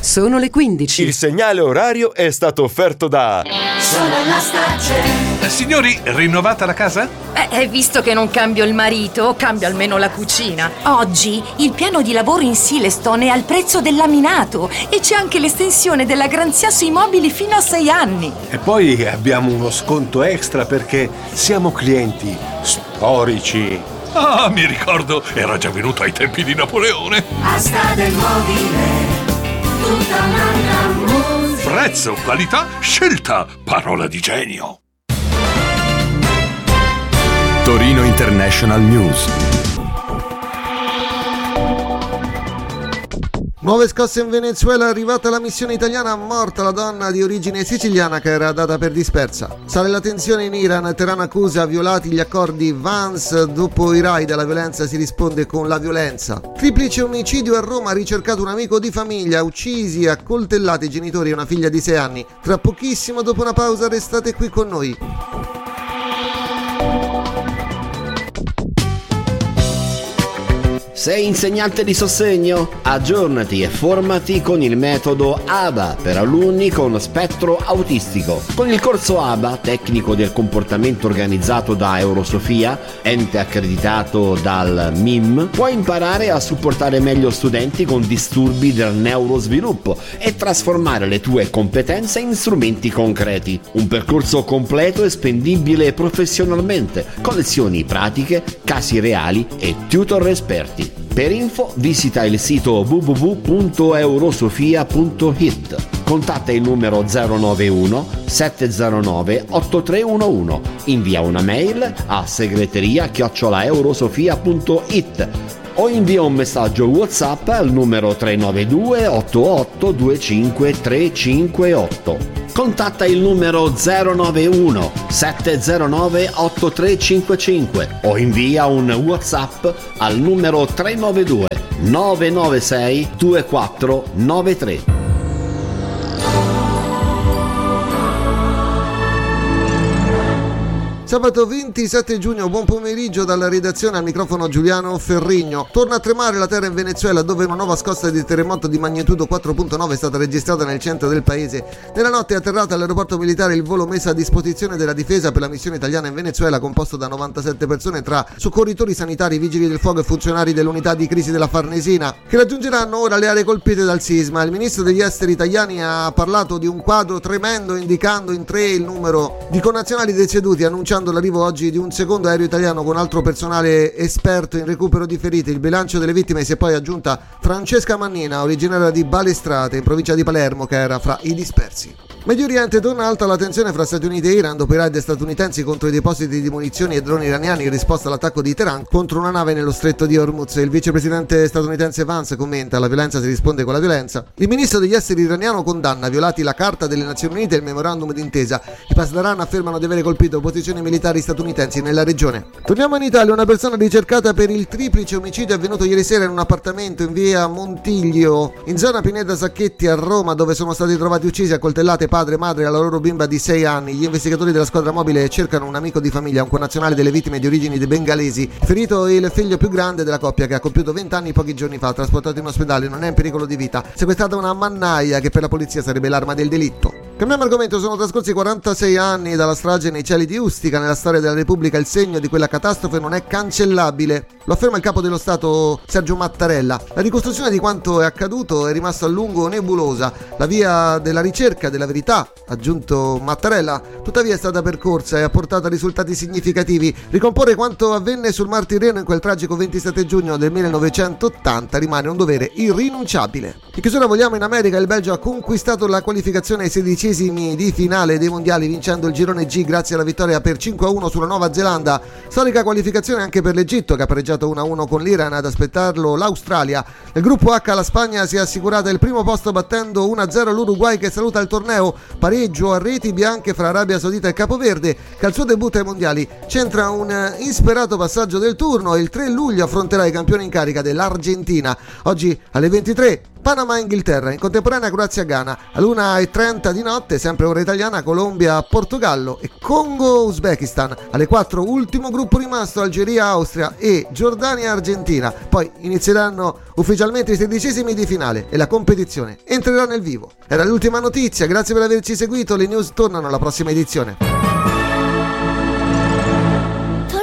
Sono le 15. Il segnale orario è stato offerto da Sono la Starcel. Signori, rinnovata la casa? Visto che non cambio il marito, cambio almeno la cucina. Oggi il piano di lavoro in Silestone è al prezzo del laminato e c'è anche l'estensione della garanzia sui mobili fino a 6 anni. E poi abbiamo uno sconto extra perché siamo clienti storici. Ah, mi ricordo, era già venuto ai tempi di Napoleone. Asta del mobile, tutta un'altra musica. Prezzo, qualità, scelta, parola di genio. Torino International News. Nuove scosse in Venezuela, è arrivata la missione italiana, morta la donna di origine siciliana che era data per dispersa. Sale la tensione in Iran, Teheran accusa violati gli accordi Vance, dopo i raid alla violenza si risponde con la violenza. Triplice omicidio a Roma, ricercato un amico di famiglia, uccisi a coltellate i genitori e una figlia di 6 anni. Tra pochissimo, dopo una pausa, restate qui con noi. Sei insegnante di sostegno? Aggiornati e formati con il metodo ABA per alunni con spettro autistico. Con il corso ABA, tecnico del comportamento organizzato da Eurosofia, ente accreditato dal MIM, puoi imparare a supportare meglio studenti con disturbi del neurosviluppo e trasformare le tue competenze in strumenti concreti. Un percorso completo e spendibile professionalmente, con lezioni pratiche, casi reali e tutor esperti. Per info visita il sito www.eurosofia.it. Contatta il numero 091 709 8311. Invia una mail a segreteria@eurosofia.it o invia un messaggio WhatsApp al numero 392 88 25 358. Contatta il numero 091 709 8355 o invia un WhatsApp al numero 392 996 2493. Sabato 27 giugno, buon pomeriggio dalla redazione, al microfono Giuliano Ferrigno. Torna a tremare la terra in Venezuela, dove una nuova scossa di terremoto di magnitudo 4.9 è stata registrata nel centro del paese. Nella notte è atterrato all'aeroporto militare il volo messo a disposizione della difesa per la missione italiana in Venezuela, composto da 97 persone tra soccorritori sanitari, vigili del fuoco e funzionari dell'unità di crisi della Farnesina, che raggiungeranno ora le aree colpite dal sisma. Il ministro degli esteri italiani ha parlato di un quadro tremendo, indicando in 3 il numero di connazionali deceduti, annunciando l'arrivo oggi di un secondo aereo italiano con altro personale esperto in recupero di feriti. Il bilancio delle vittime si è poi aggiunta Francesca Mannina, originaria di Balestrate, in provincia di Palermo, che era fra i dispersi. Medio Oriente, torna alta la tensione fra Stati Uniti e Iran dopo i raid statunitensi contro i depositi di munizioni e droni iraniani in risposta all'attacco di Teheran contro una nave nello stretto di Hormuz. Il vicepresidente statunitense Vance commenta: alla violenza si risponde con la violenza. Il ministro degli esteri iraniano condanna violati la Carta delle Nazioni Unite e il memorandum d'intesa. I Pasdaran affermano di aver colpito posizioni militari statunitensi nella regione. Torniamo in Italia. Una persona ricercata per il triplice omicidio avvenuto ieri sera in un appartamento in via Montiglio, in zona Pineta Sacchetti a Roma, dove sono stati trovati uccisi a coltellate padre e madre e la loro bimba di 6 anni. Gli investigatori della squadra mobile cercano un amico di famiglia, un connazionale delle vittime di origini dei bengalesi. Ferito il figlio più grande della coppia, che ha compiuto 20 anni pochi giorni fa, trasportato in ospedale, non è in pericolo di vita. Sequestrata una mannaia che per la polizia sarebbe l'arma del delitto. Cambiamo argomento. Sono trascorsi 46 anni dalla strage nei cieli di Ustica. Nella storia della Repubblica il segno di quella catastrofe non è cancellabile, lo afferma il capo dello Stato Sergio Mattarella. La ricostruzione di quanto è accaduto è rimasta a lungo nebulosa. La via della ricerca della verità, aggiunto Mattarella, tuttavia è stata percorsa e ha portato a risultati significativi. Ricomporre quanto avvenne sul Mar Tirreno in quel tragico 27 giugno del 1980 rimane un dovere irrinunciabile. In chiusura vogliamo in America. Il Belgio ha conquistato la qualificazione ai 16esimi di finale dei mondiali, vincendo il girone G grazie alla vittoria per 5-1 sulla Nuova Zelanda. Storica qualificazione anche per l'Egitto, che ha pareggiato 1-1 con l'Iran, ad aspettarlo l'Australia. Nel gruppo H la Spagna si è assicurata il primo posto battendo 1-0 l'Uruguay, che saluta il torneo. Pareggio a reti bianche fra Arabia Saudita e Capoverde, che al suo debutto ai mondiali centra un insperato passaggio del turno e il 3 luglio affronterà i campioni in carica dell'Argentina. Oggi alle 23 Panama-Inghilterra, in contemporanea Croazia-Ghana, all'1:30 di notte, sempre ora italiana, Colombia-Portogallo e Congo-Uzbekistan, alle 4 ultimo gruppo rimasto, Algeria-Austria e Giordania-Argentina. Poi inizieranno ufficialmente i 16esimi di finale e la competizione entrerà nel vivo. Era l'ultima notizia, grazie per averci seguito, le news tornano alla prossima edizione.